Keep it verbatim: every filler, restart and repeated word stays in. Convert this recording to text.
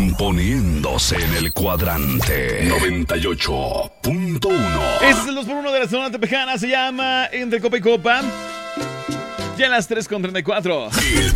están poniéndose en el cuadrante noventa y ocho punto uno. Este es el dos por uno de la zona tepejana. Se llama Entre Copa y Copa. Ya a las tres con treinta y cuatro. El